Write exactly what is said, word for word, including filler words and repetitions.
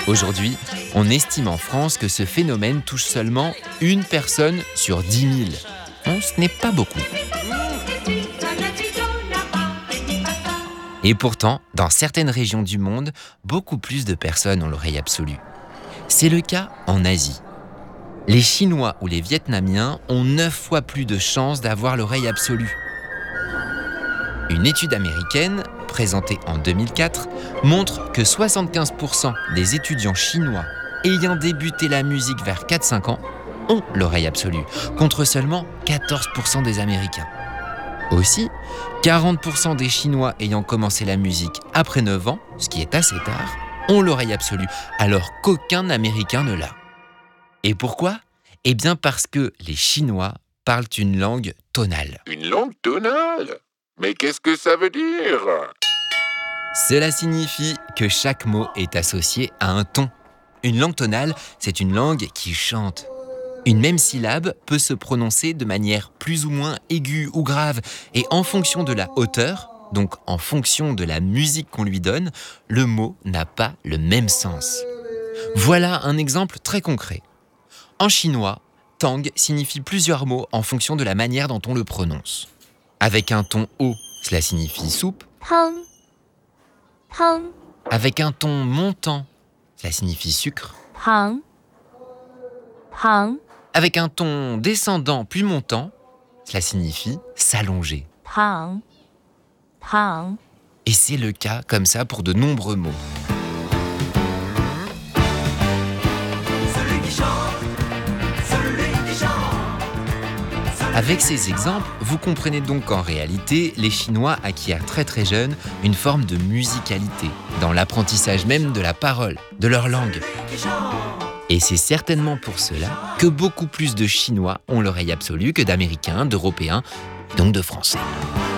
Aujourd'hui, on estime en France que ce phénomène touche seulement une personne sur dix mille. Bon, ce n'est pas beaucoup. Et pourtant, dans certaines régions du monde, beaucoup plus de personnes ont l'oreille absolue. C'est le cas en Asie. Les Chinois ou les Vietnamiens ont neuf fois plus de chances d'avoir l'oreille absolue. Une étude américaine, présentée en deux mille quatre, montre que soixante-quinze pour cent des étudiants chinois ayant débuté la musique vers quatre cinq ans ont l'oreille absolue, contre seulement quatorze pour cent des Américains. Aussi, quarante pour cent des Chinois ayant commencé la musique après neuf ans, ce qui est assez tard, ont l'oreille absolue, alors qu'aucun Américain ne l'a. Et pourquoi ? Eh bien parce que les Chinois parlent une langue tonale. Une langue tonale ? Mais qu'est-ce que ça veut dire ? Cela signifie que chaque mot est associé à un ton. Une langue tonale, c'est une langue qui chante. Une même syllabe peut se prononcer de manière plus ou moins aiguë ou grave, et en fonction de la hauteur, donc en fonction de la musique qu'on lui donne, le mot n'a pas le même sens. Voilà un exemple très concret. En chinois, tang signifie plusieurs mots en fonction de la manière dont on le prononce. Avec un ton haut, cela signifie soupe. Tang. Tang. Avec un ton montant, cela signifie sucre. Tang. Tang. Avec un ton descendant puis montant, cela signifie s'allonger. Tang. Tang. Et c'est le cas comme ça pour de nombreux mots. Avec ces exemples, vous comprenez donc qu'en réalité, les Chinois acquièrent très très jeunes une forme de musicalité, dans l'apprentissage même de la parole, de leur langue. Et c'est certainement pour cela que beaucoup plus de Chinois ont l'oreille absolue que d'Américains, d'Européens, donc de Français.